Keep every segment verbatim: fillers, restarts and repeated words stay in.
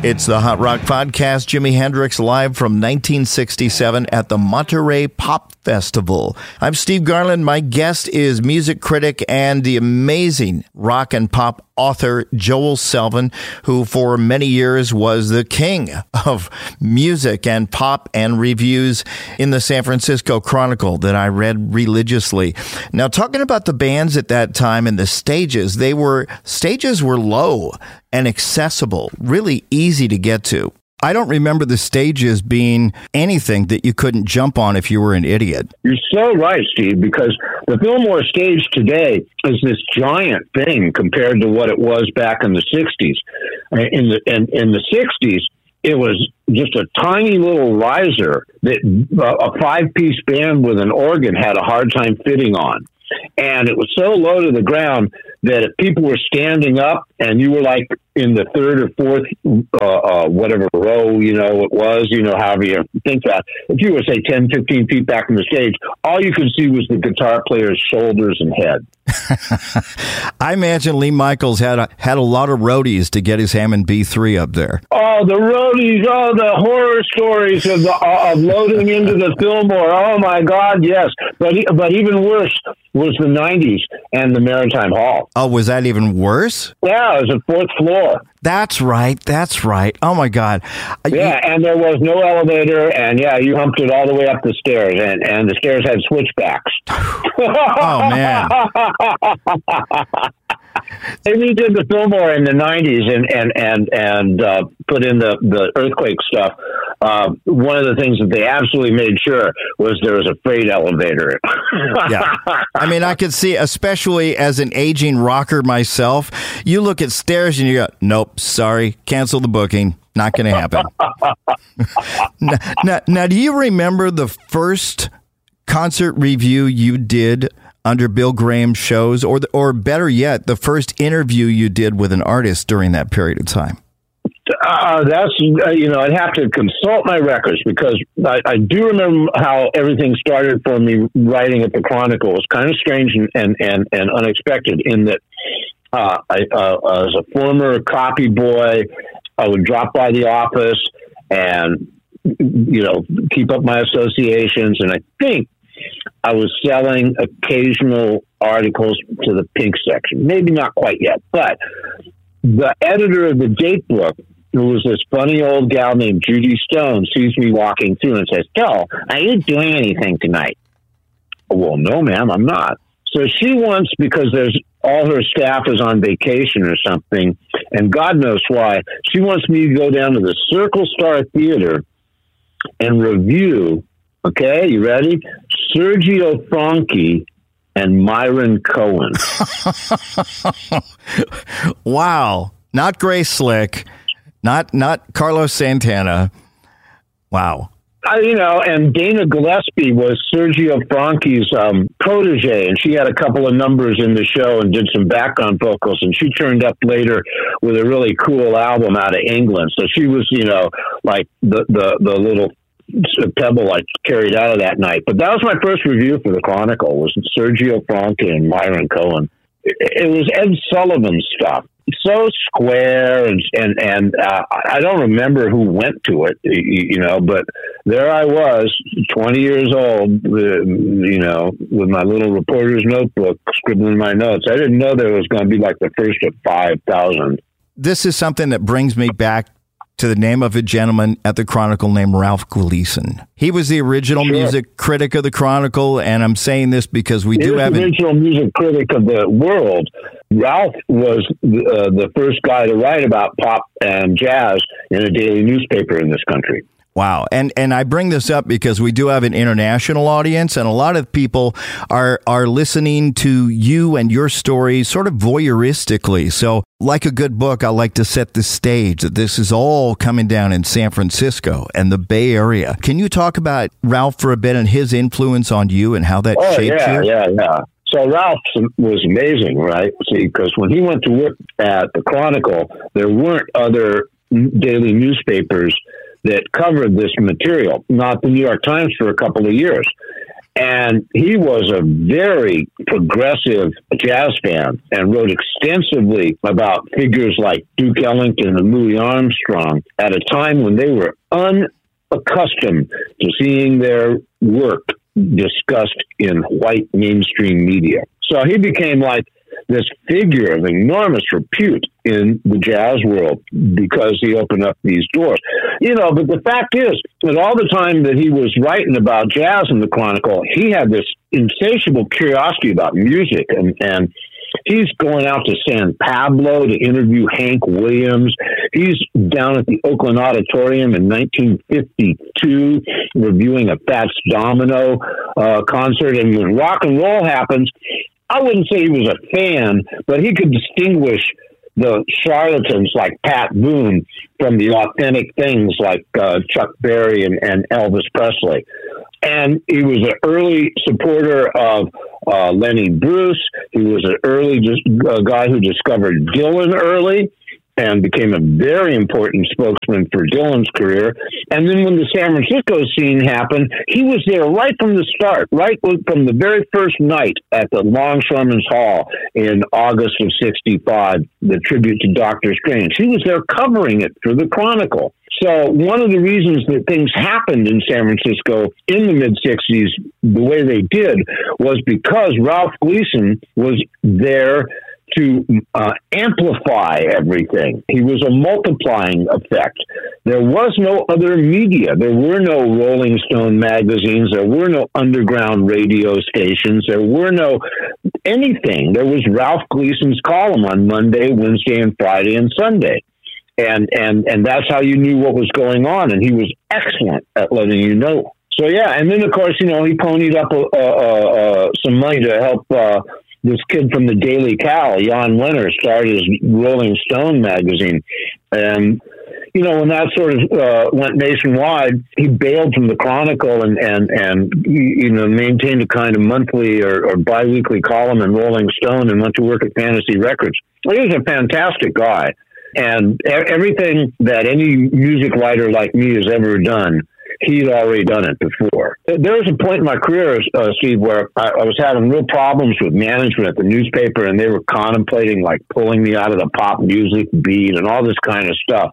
It's the Hot Rock Podcast. Jimi Hendrix live from nineteen sixty-seven at the Monterey Pop Festival. I'm Steve Garland. My guest is music critic and the amazing rock and pop author Joel Selvin, who for many years was the king of music and pop and reviews in the San Francisco Chronicle that I read religiously. Now, talking about the bands at that time and the stages, they were stages were low and accessible, really easy to get to. I don't remember the stages being anything that you couldn't jump on if you were an idiot. You're so right, Steve, because the Fillmore stage today is this giant thing compared to what it was back in the sixties. In the in, in the sixties, it was just a tiny little riser that uh, a five-piece band with an organ had a hard time fitting on. And it was so low to the ground that if people were standing up and you were like in the third or fourth, uh, uh, whatever row, you know, it was, you know, however you think that, if you were, say, ten, fifteen feet back from the stage, all you could see was the guitar player's shoulders and head. I imagine Lee Michaels had a, had a lot of roadies to get his Hammond B three up there. Oh, the roadies, oh, the horror stories of, the, uh, of loading into the Fillmore. Oh, my God, yes. But, he, but even worse was the nineties and the Maritime Hall. Oh, was that even worse? Yeah, it was a fourth floor. That's right. That's right. Oh, my God. Yeah, and there was no elevator, and, yeah, you humped it all the way up the stairs, and, and the stairs had switchbacks. Oh, man. They redid the Fillmore in the nineties and and and and uh, put in the, the earthquake stuff. Uh, one of the things that they absolutely made sure was there was a freight elevator. Yeah, I mean, I could see, especially as an aging rocker myself, you look at stairs and you go, "Nope, sorry, cancel the booking. Not going to happen." now, now, now, do you remember the first concert review you did under Bill Graham's shows, or the, or better yet, the first interview you did with an artist during that period of time? Uh, that's, uh, you know, I'd have to consult my records because I, I do remember how everything started for me writing at the Chronicle. It was kind of strange and, and, and, and unexpected in that uh, I, uh, as a former copy boy, I would drop by the office and, you know, keep up my associations. And I think I was selling occasional articles to the Pink section. Maybe not quite yet, but the editor of the date book, who was this funny old gal named Judy Stone, sees me walking through and says, "Joe, are you doing anything tonight?" "Well, no, ma'am, I'm not." So she wants, because there's all her staff is on vacation or something, and God knows why, she wants me to go down to the Circle Star Theater and review, okay, you ready? Sergio Franchi and Myron Cohen. Wow. Not Grace Slick. Not not Carlos Santana. Wow. Uh, you know, and Dana Gillespie was Sergio Franchi's um, protege, and she had a couple of numbers in the show and did some background vocals, and she turned up later with a really cool album out of England. So she was, you know, like the, the, the little pebble I carried out of that night. But that was my first review for the Chronicle, was Sergio Franchi and Myron Cohen. It, it was Ed Sullivan stuff. So square, and and, and uh, I don't remember who went to it, you know, but there I was, twenty years old, uh, you know, with my little reporter's notebook, scribbling my notes. I didn't know there was going to be like the first of five thousand. This is something that brings me back to the name of a gentleman at the Chronicle named Ralph Gleason. He was the original sure. music critic of the Chronicle, and I'm saying this because we he do have... the original an... music critic of the world. Ralph was uh, the first guy to write about pop and jazz in a daily newspaper in this country. Wow. And and I bring this up because we do have an international audience, and a lot of people are are listening to you and your story sort of voyeuristically. So like a good book, I like to set the stage that this is all coming down in San Francisco and the Bay Area. Can you talk about Ralph for a bit and his influence on you and how that oh, shaped yeah, you? Yeah, yeah, yeah. So Ralph was amazing, right? See, because when he went to work at the Chronicle, there weren't other daily newspapers that covered this material, not the New York Times for a couple of years. And he was a very progressive jazz fan and wrote extensively about figures like Duke Ellington and Louis Armstrong at a time when they were unaccustomed to seeing their work discussed in white mainstream media. So he became like this figure of enormous repute in the jazz world because he opened up these doors. You know, but the fact is that all the time that he was writing about jazz in the Chronicle, he had this insatiable curiosity about music, and, and he's going out to San Pablo to interview Hank Williams. He's down at the Oakland Auditorium in nineteen fifty-two reviewing a Fats Domino uh, concert. And when rock and roll happens, I wouldn't say he was a fan, but he could distinguish the charlatans like Pat Boone from the authentic things like uh, Chuck Berry and, and Elvis Presley. And he was an early supporter of uh, Lenny Bruce. He was an early dis- uh, guy who discovered Dylan early and became a very important spokesman for Dylan's career. And then when the San Francisco scene happened, he was there right from the start, right from the very first night at the Longshoremen's Hall in August of sixty-five, the tribute to Doctor Strange. He was there covering it for the Chronicle. So one of the reasons that things happened in San Francisco in the mid-sixties the way they did was because Ralph Gleason was there to uh, amplify everything. He was a multiplying effect. There was no other media. There were no Rolling Stone magazines. There were no underground radio stations. There were no anything. There was Ralph Gleason's column on Monday, Wednesday, and Friday, and Sunday. And, and, and that's how you knew what was going on. And he was excellent at letting you know. So, yeah. And then, of course, you know, he ponied up uh, uh, some money to help uh, this kid from the Daily Cal, Jan Wenner, started his Rolling Stone magazine. And, you know, when that sort of uh, went nationwide, he bailed from the Chronicle and, and, and you know, maintained a kind of monthly or, or biweekly column in Rolling Stone and went to work at Fantasy Records. Well, he was a fantastic guy. And everything that any music writer like me has ever done, he'd already done it before. There was a point in my career, uh, Steve, where I, I was having real problems with management at the newspaper, and they were contemplating like pulling me out of the pop music beat and all this kind of stuff.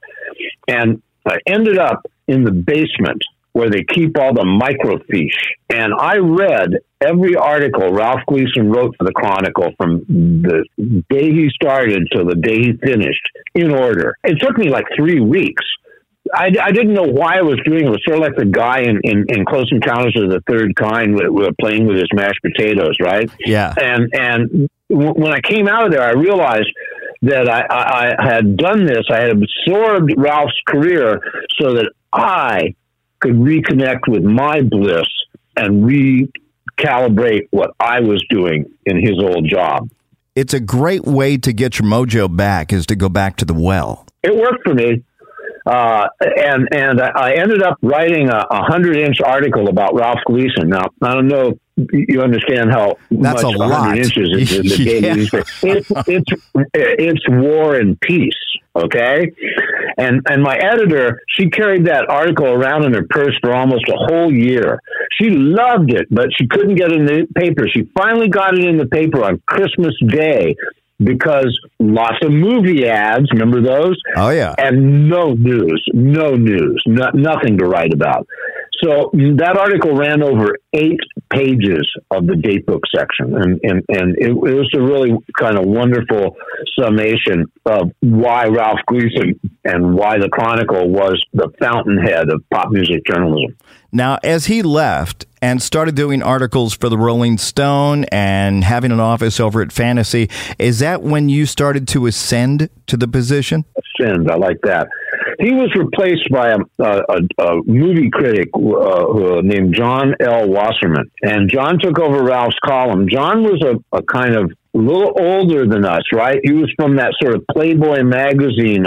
And I ended up in the basement where they keep all the microfiche. And I read every article Ralph Gleason wrote for the Chronicle from the day he started till the day he finished in order. It took me like three weeks. I, I didn't know why I was doing it. It was sort of like the guy in, in, in Close Encounters of the Third Kind with, with playing with his mashed potatoes, right? Yeah. And and w- when I came out of there, I realized that I, I, I had done this. I had absorbed Ralph's career so that I could reconnect with my bliss and recalibrate what I was doing in his old job. It's a great way to get your mojo back, is to go back to the well. It worked for me. Uh, and and I ended up writing a, a hundred-inch article about Ralph Gleason. Now, I don't know if you understand how That's much a one hundred lot. inches is in the Yeah. daily newspaper. It's, it's, it's War and Peace, okay? And and my editor, she carried that article around in her purse for almost a whole year. She loved it, but she couldn't get it in the paper. She finally got it in the paper on Christmas Day, because lots of movie ads, remember those? Oh, yeah. And no news, no news, no, nothing to write about. So that article ran over eight pages of the datebook section, and, and, and it, it was a really kind of wonderful summation of why Ralph Gleason and why the Chronicle was the fountainhead of pop music journalism. Now, as he left and started doing articles for the Rolling Stone and having an office over at Fantasy, is that when you started to ascend to the position? Ascend, I like that. He was replaced by a, a, a movie critic uh, named John L. Wasserman. And John took over Ralph's column. John was a, a kind of a little older than us, right? He was from that sort of Playboy magazine,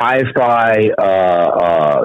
hi-fi uh, uh,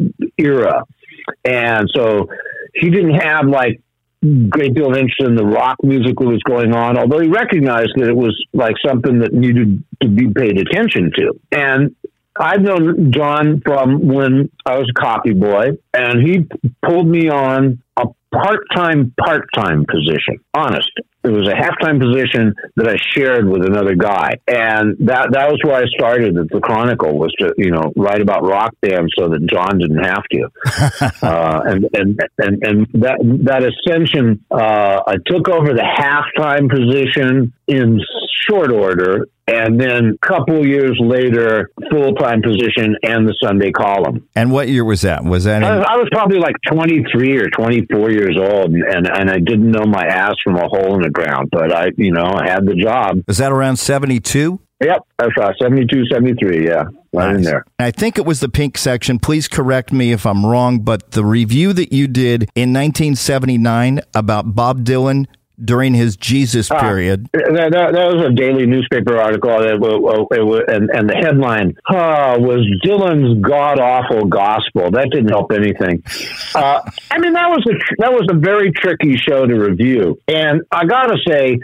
era. And so he didn't have like great deal of interest in the rock music that was going on, although he recognized that it was like something that needed to be paid attention to. And I've known John from when I was a copy boy, and he pulled me on a part-time, part-time position. Honest. It was a half-time position that I shared with another guy. And that that was where I started at the Chronicle, was to, you know, write about rock bands so that John didn't have to. uh, and, and, and, and that, that ascension, uh, I took over the half-time position in short order. And then a couple years later, full-time position and the Sunday column. And what year was that? Was that? In- I, was, I was probably like twenty-three or twenty-four years old, and, and, and I didn't know my ass from a hole in the ground. But I, you know, I had the job. Was that around seventy-two? Yep, that's right. seventy-two, seventy-three, yeah. Right nice. In there. I think it was the Pink Section. Please correct me if I'm wrong, but the review that you did in nineteen seventy-nine about Bob Dylan during his Jesus period. Uh, that, that, that was a daily newspaper article, it was, it was, and, and the headline uh, was Dylan's god-awful gospel. That didn't help anything. Uh, I mean, that was a that was a very tricky show to review. And I got to say,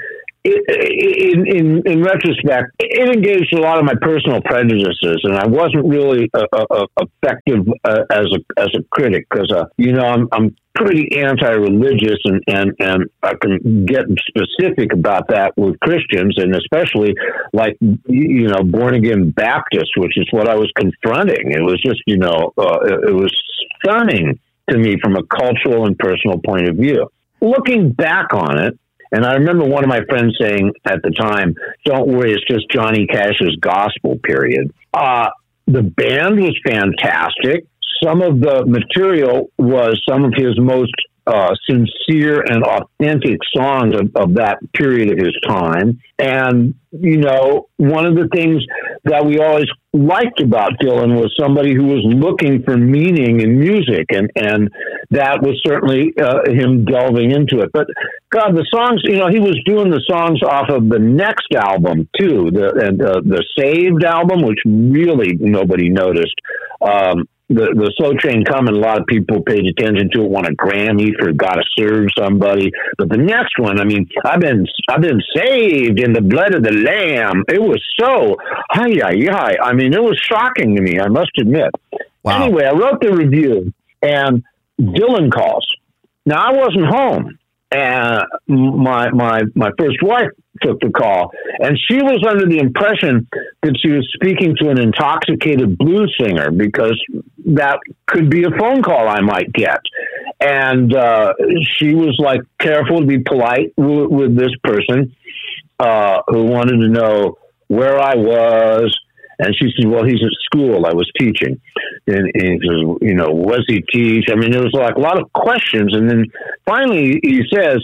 In, in in retrospect, it engaged a lot of my personal prejudices, and I wasn't really uh, uh, effective uh, as a as a critic because uh, you know I'm I'm pretty anti-religious, and, and and I can get specific about that with Christians, and especially like you know born again Baptists, which is what I was confronting. It was just you know uh, it, it was stunning to me from a cultural and personal point of view. Looking back on it. And I remember one of my friends saying at the time, don't worry, it's just Johnny Cash's gospel, period. Uh, the band was fantastic. Some of the material was some of his most uh, sincere and authentic songs of, of that period of his time. And, you know, one of the things that we always liked about Dylan was somebody who was looking for meaning in music. And, and that was certainly uh, him delving into it. But, God, the songs, you know, he was doing the songs off of the next album, too, the, and, uh, the Saved album, which really nobody noticed. Um, The the Slow Train Coming, a lot of people paid attention to it, won a Grammy for Gotta Serve Somebody. But the next one, I mean, I've been I've been saved in the blood of the Lamb. It was so, hi, hi, hi. I mean, it was shocking to me, I must admit. Wow. Anyway, I wrote the review, and Dylan calls. Now, I wasn't home, and my my my first wife took the call, and she was under the impression that she was speaking to an intoxicated blues singer, because that could be a phone call I might get. And uh, she was like careful to be polite w- with this person uh, who wanted to know where I was. And she said, well, he's at school. I was teaching. And, and he says, you know, was he teach? I mean, it was like a lot of questions. And then finally he says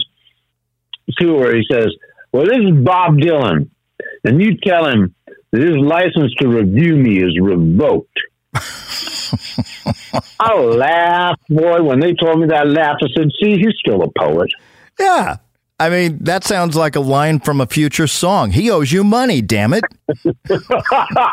to her, he says, well, this is Bob Dylan, and you tell him that his license to review me is revoked. I laughed, boy. When they told me that, I laughed. I said, see, he's still a poet. Yeah. I mean, that sounds like a line from a future song. He owes you money, damn it.